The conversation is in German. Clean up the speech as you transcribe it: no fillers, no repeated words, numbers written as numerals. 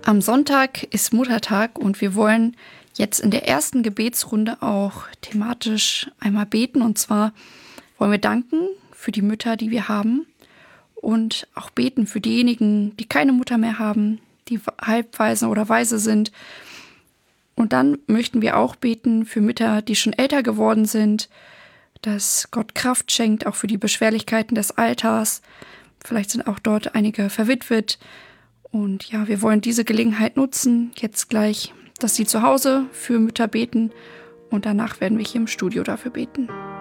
Am Sonntag ist Muttertag und wir wollen jetzt in der ersten Gebetsrunde auch thematisch einmal beten. Und zwar wollen wir danken für die Mütter, die wir haben und auch beten für diejenigen, die keine Mutter mehr haben, die halbwaise oder weise sind. Und dann möchten wir auch beten für Mütter, die schon älter geworden sind, dass Gott Kraft schenkt, auch für die Beschwerlichkeiten des Alters. Vielleicht sind auch dort einige verwitwet. Und ja, wir wollen diese Gelegenheit nutzen, jetzt gleich, dass Sie zu Hause für Mütter beten. Und danach werden wir hier im Studio dafür beten.